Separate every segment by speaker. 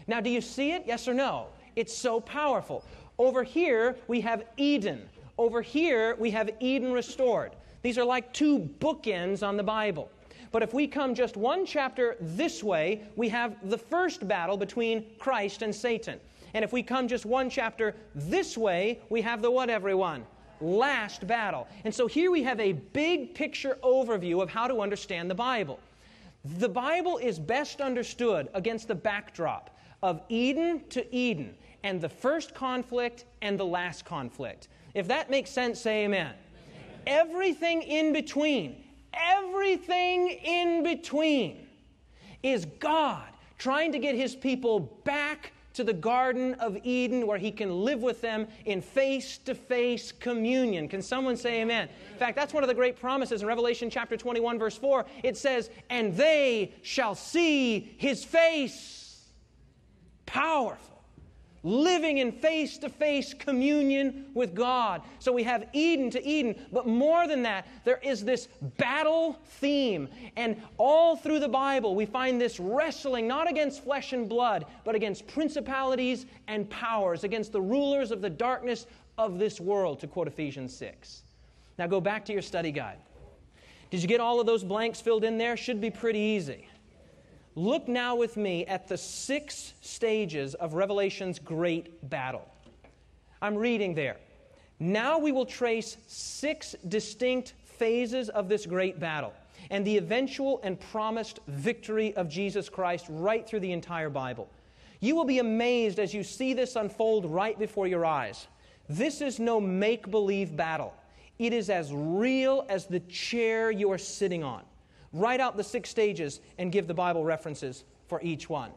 Speaker 1: Now, do you see it? Yes or no? It's so powerful. Over here, we have Eden. Over here, we have Eden restored. These are like two bookends on the Bible. But if we come just one chapter this way, we have the first battle between Christ and Satan. And if we come just one chapter this way, we have the what, everyone? Last battle. And so here we have a big picture overview of how to understand the Bible. The Bible is best understood against the backdrop of Eden to Eden, and the first conflict and the last conflict. If that makes sense, say amen. Everything in between is God trying to get His people back to the Garden of Eden where He can live with them in face-to-face communion. Can someone say amen? In fact, that's one of the great promises in Revelation chapter 21, verse 4. It says, "And they shall see His face." Powerful. Living in face-to-face communion with God. So we have Eden to Eden, but more than that, there is this battle theme. And all through the Bible, we find this wrestling not against flesh and blood, but against principalities and powers, against the rulers of the darkness of this world, to quote Ephesians 6. Now go back to your study guide. Did you get all of those blanks filled in there? Should be pretty easy. Look now with me at the 6 stages of Revelation's great battle. I'm reading there. Now we will trace 6 distinct phases of this great battle and the eventual and promised victory of Jesus Christ right through the entire Bible. You will be amazed as you see this unfold right before your eyes. This is no make-believe battle. It is as real as the chair you are sitting on. Write out the 6 stages and give the Bible references for each one.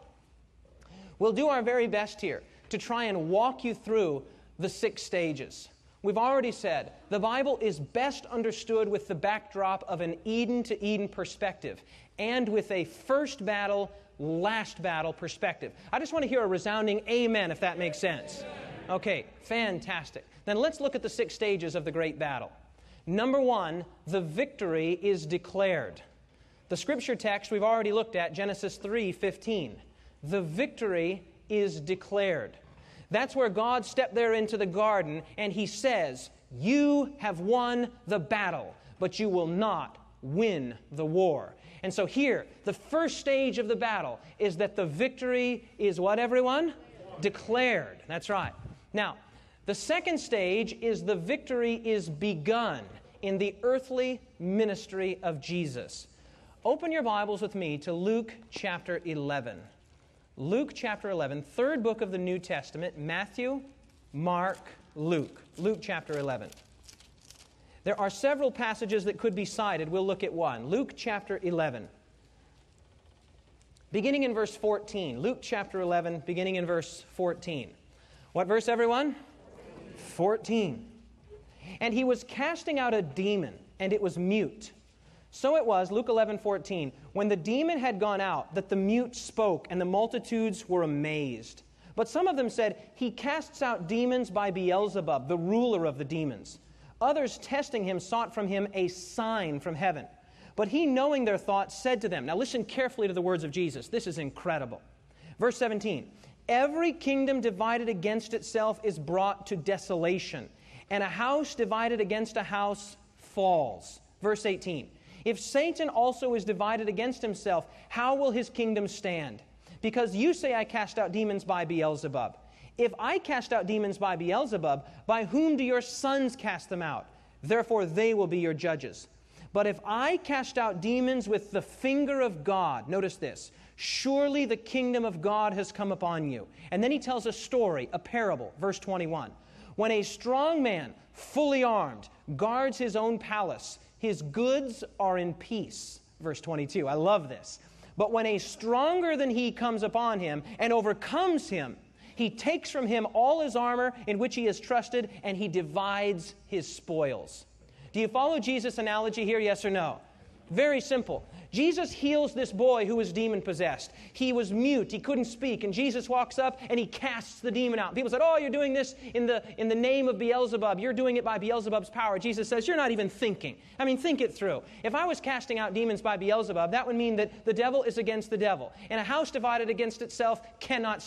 Speaker 1: We'll do our very best here to try and walk you through the 6 stages. We've already said the Bible is best understood with the backdrop of an Eden to Eden perspective and with a first battle, last battle perspective. I just want to hear a resounding amen if that makes sense. Okay, fantastic. Then let's look at the 6 stages of the great battle. Number 1, the victory is declared. The scripture text we've already looked at, Genesis 3:15. The victory is declared. That's where God stepped there into the garden and He says, "You have won the battle, but you will not win the war." And so here, the first stage of the battle is that the victory is what, everyone? Declared. That's right. Now, the second stage is the victory is begun in the earthly ministry of Jesus. Open your Bibles with me to Luke chapter 11. Luke chapter 11, third book of the New Testament, Matthew, Mark, Luke. Luke chapter 11. There are several passages that could be cited. We'll look at one. Luke chapter 11. Beginning in verse 14. Luke chapter 11, beginning in verse 14. What verse, everyone? 14. "And he was casting out a demon, and it was mute. So it was," Luke 11:14, "when the demon had gone out, that the mute spoke, and the multitudes were amazed. But some of them said, 'He casts out demons by Beelzebub, the ruler of the demons.' Others, testing him, sought from him a sign from heaven. But he, knowing their thoughts, said to them," now listen carefully to the words of Jesus. This is incredible. Verse 17, "Every kingdom divided against itself is brought to desolation, and a house divided against a house falls." Verse 18, "If Satan also is divided against himself, how will his kingdom stand? Because you say, 'I cast out demons by Beelzebub.' If I cast out demons by Beelzebub, by whom do your sons cast them out? Therefore they will be your judges. But if I cast out demons with the finger of God," notice this, "surely the kingdom of God has come upon you." And then he tells a story, a parable, verse 21. "When a strong man, fully armed, guards his own palace, his goods are in peace." Verse 22. I love this. "But when a stronger than he comes upon him and overcomes him, he takes from him all his armor in which he has trusted, and he divides his spoils." Do you follow Jesus' analogy here, yes or no? Very simple. Jesus heals this boy who was demon-possessed. He was mute. He couldn't speak. And Jesus walks up and He casts the demon out. People said, "Oh, you're doing this in the name of Beelzebub. You're doing it by Beelzebub's power." Jesus says, "You're not even thinking." I mean, think it through. If I was casting out demons by Beelzebub, that would mean that the devil is against the devil. And a house divided against itself cannot